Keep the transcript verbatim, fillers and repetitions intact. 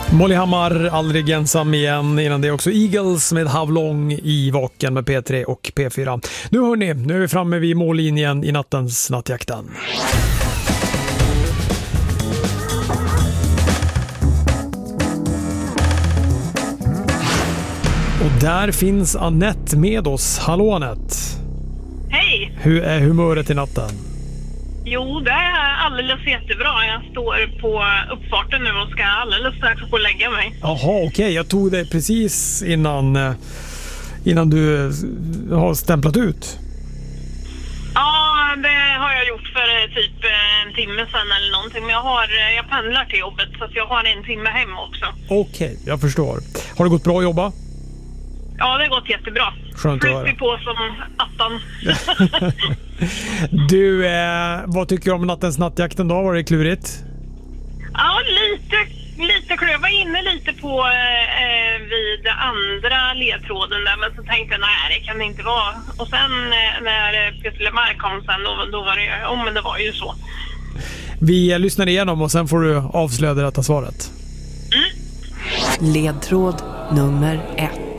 Molly Hammar, aldrig ensam igen. Innan det också Eagles med Havlong i Vaken med P tre och P fyra. Nu hörni, nu är vi framme vid mållinjen i nattens Nattjakten. Och där finns Annette med oss. Hallå Annette. Hej! Hur är humöret i natten? Jo, det är alldeles jättebra. Jag står på uppfarten nu och ska alldeles strax gå och lägga mig. Jaha, okej. Okay. Jag tog det precis innan, innan du har stämplat ut. Ja, det har jag gjort för typ en timme sedan eller någonting. Men jag, har, jag pendlar till jobbet så att jag har en timme hem också. Okej, okay, jag förstår. Har det gått bra att jobba? Ja, det har gått jättebra. Skönt att höra. Flyttig på som attan. Du, eh, vad tycker du om nattens Nattjakten då? Var det klurigt? Ja, lite, lite klurigt. Jag var inne lite på eh, vid andra ledtråden där. Men så tänkte jag, nej det kan det inte vara. Och sen eh, när Peter Lemar kom sen, då, då var det ju, oh, men det var ju så. Vi eh, lyssnar igenom och sen får du avslöja det rätta svaret. Mm. Ledtråd nummer ett.